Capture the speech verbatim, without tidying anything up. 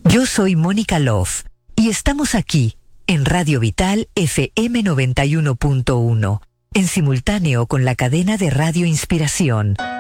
Yo soy Mónica Love y estamos aquí en Radio Vital F M noventa y uno punto uno, en simultáneo con la cadena de Radio Inspiración.